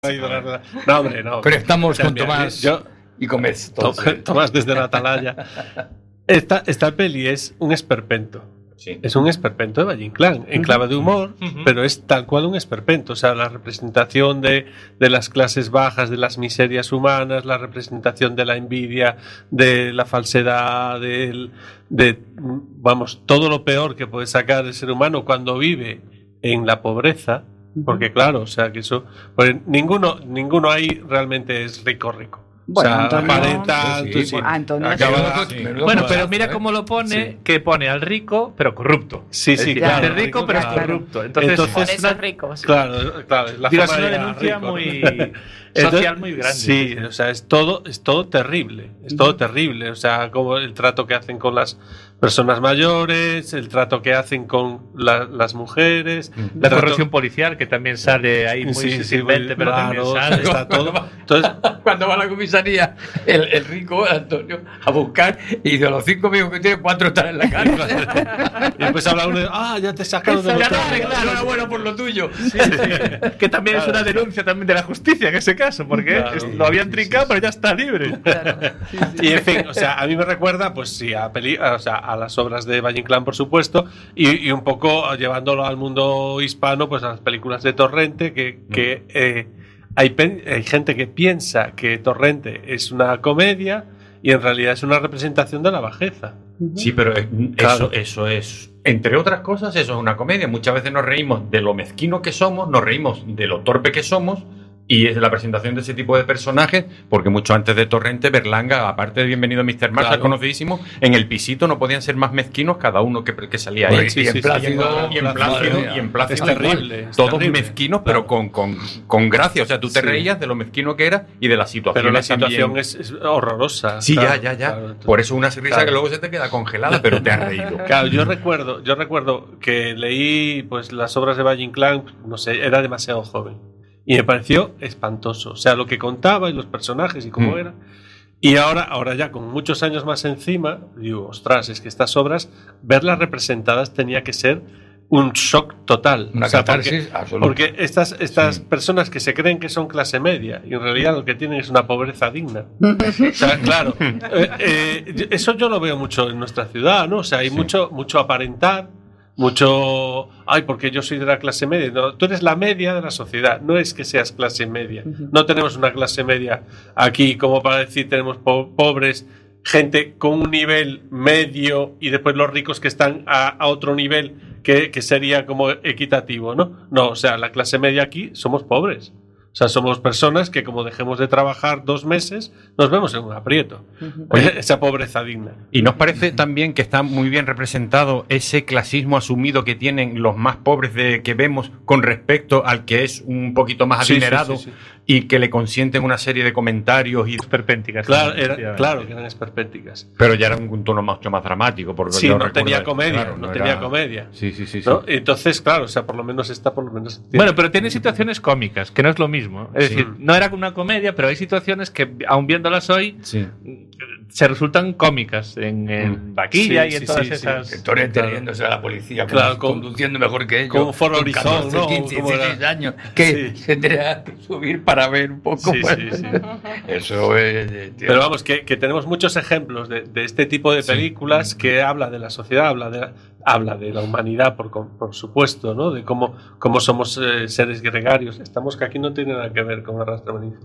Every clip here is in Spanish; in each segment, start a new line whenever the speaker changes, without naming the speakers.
No, hombre, no.
Pero estamos con
Mira,
Tomás y con Mez.
Tomás desde la atalaya. Esta peli es un esperpento.
Sí.
Es un esperpento de Valle Inclán, en clave de humor, pero es tal cual un esperpento. O sea, la representación de las clases bajas, de las miserias humanas, la representación de la envidia, de la falsedad, vamos, todo lo peor que puede sacar el ser humano cuando vive en la pobreza. Porque claro, o sea, que eso... Pues ninguno ahí realmente es rico.
Bueno,
o sea,
Antonio,
aparenta...
sí,
sí,
Antonio,
acaba,
sí.
Bueno, pero mira cómo lo pone, que pone al rico, pero corrupto.
Sí,
es decir,
claro.
Es rico, pero es corrupto. Entonces
Por eso es rico. Sí.
Claro, la
digo,
forma
es una
de
denuncia
rico,
muy
¿no?
social muy grande.
Sí, o sea, es todo terrible. Es todo terrible. O sea, como el trato que hacen con las personas mayores, el trato que hacen con las mujeres,
La corrupción policial, que también sale ahí muy sutilmente, pero también sale.
Está todo. Entonces,
Cuando va a la comisaría, el rico Antonio a buscar, y de los 5 amigos que tiene, 4 están en la cárcel.
y después habla uno de, ya te sacaron de
Enhorabuena por lo tuyo.
Sí. Que también es una denuncia también de la justicia en ese caso, porque lo habían trincado, pero ya está libre.
Y en fin, o sea, a mí me recuerda, pues sí, a las obras de Valle Inclán, por supuesto, y un poco llevándolo al mundo hispano, pues a las películas de Torrente, que hay gente que piensa que Torrente es una comedia y en realidad es una representación de la bajeza.
Sí, pero eso es, entre otras cosas, eso es una comedia. Muchas veces nos reímos de lo mezquino que somos, nos reímos de lo torpe que somos, y es la presentación de ese tipo de personajes, porque mucho antes de Torrente, Berlanga, aparte de Bienvenido Mr. Marshall, conocidísimo, en El Pisito no podían ser más mezquinos cada uno que salía ahí.
Y en Plácido,
es
terrible.
Todos mezquinos, pero con gracia. O sea, tú te reías de lo mezquino que era y de la situación.
Pero la situación es horrorosa.
Sí,
claro,
ya.
Claro,
por eso una risa que luego se te queda congelada, pero te has reído.
Claro, yo recuerdo que leí pues las obras de Valle Inclán, no sé, era demasiado joven. Y me pareció espantoso. O sea, lo que contaba y los personajes y cómo era. Y ahora ya con muchos años más encima, digo, ostras, es que estas obras, verlas representadas tenía que ser un shock total.
Una catarsis absoluta.
Porque estas personas que se creen que son clase media y en realidad lo que tienen es una pobreza digna. O sea, claro, eso yo lo veo mucho en nuestra ciudad, ¿no? O sea, hay mucho aparentar. Mucho, porque yo soy de la clase media. No, tú eres la media de la sociedad, no es que seas clase media. No tenemos una clase media aquí como para decir tenemos pobres, gente con un nivel medio y después los ricos que están a otro nivel que sería como equitativo, ¿no? No, o sea, la clase media aquí somos pobres. O sea, somos personas que como dejemos de trabajar 2 meses, nos vemos en un aprieto. Oye, esa pobreza digna.
¿Y nos parece también que está muy bien representado ese clasismo asumido que tienen los más pobres que vemos con respecto al que es un poquito más adinerado y que le consienten una serie de comentarios y
esperpénticas?
Claro, que eran esperpénticas.
Pero ya era un tono mucho más dramático. Porque
no tenía comedia. No tenía comedia.
Sí.
¿No? Entonces, claro, o sea, por lo menos
Bueno, pero tiene situaciones cómicas, que no es lo mismo. Es decir, no era una comedia, pero hay situaciones que, aun viéndolas hoy, se resultan cómicas en Vaquilla y en todas esas...
El Torrente riéndose a la policía, conduciendo mejor que ellos.
Como Foro Horizon,
14, 15, 16 años, que tendría que subir para ver un poco. Eso es...
Pero vamos, que tenemos muchos ejemplos de este tipo de películas que habla de la sociedad, habla de la humanidad, por supuesto, ¿no? De cómo somos seres gregarios. Estamos que aquí no tiene nada que ver con Arrastra Benítez.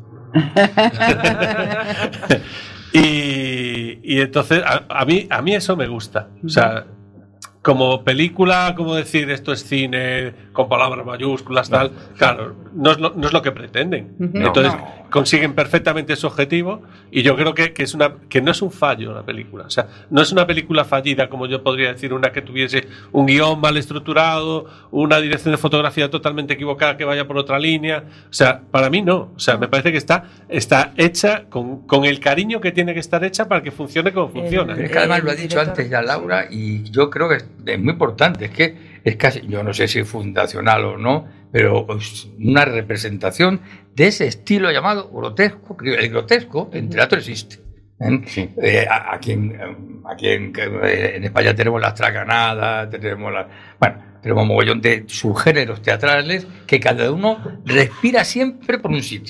y entonces a mí eso me gusta. O sea, como película, como decir esto es cine con palabras mayúsculas, tal, claro, no es lo que pretenden. Entonces consiguen perfectamente su objetivo y yo creo que no es un fallo la película. O sea, no es una película fallida como yo podría decir, una que tuviese un guión mal estructurado, una dirección de fotografía totalmente equivocada que vaya por otra línea. O sea, para mí no. O sea, me parece que está hecha con el cariño que tiene que estar hecha para que funcione como funciona.
Es que además lo ha dicho antes ya Laura y yo creo que es muy importante. Es que es casi, yo no sé si es fundacional o no, pero es una representación de ese estilo llamado grotesco. El grotesco en teatro existe. Aquí en España tenemos las traganadas, tenemos un mogollón de subgéneros teatrales que cada uno respira siempre por un sitio.